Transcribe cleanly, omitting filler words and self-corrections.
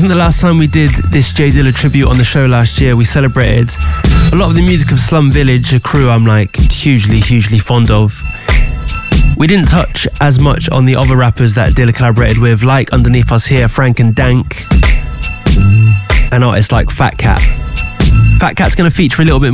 think the last time we did this Jay Dilla tribute on the show last year, we celebrated a lot of the music of Slum Village, a crew I'm like hugely fond of. We didn't touch as much on the other rappers that Dilla collaborated with, like underneath us here, Frank and Dank, and artists like Fat Cat. Fat Cat's going to feature a little bit